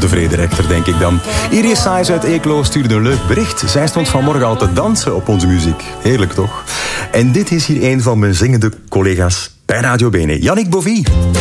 de vrederechter, denk ik dan. Iris Saïs uit Eeklo stuurde een leuk bericht. Zij stond vanmorgen al te dansen op onze muziek. Heerlijk, toch? En dit is hier een van mijn zingende collega's bij Radio Bene. Yannick Bovie.